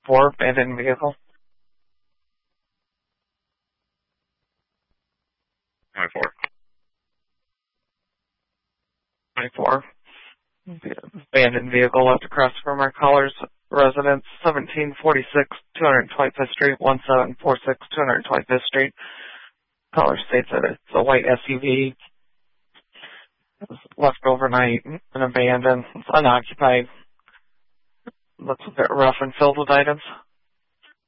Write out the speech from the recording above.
4, abandoned vehicle. 24. 24. The abandoned vehicle left across from our caller's residence, 1746 225th Street, 1746 225th Street. Caller states that it's a white SUV. It was left overnight and abandoned. It's unoccupied. Looks a bit rough and filled with items.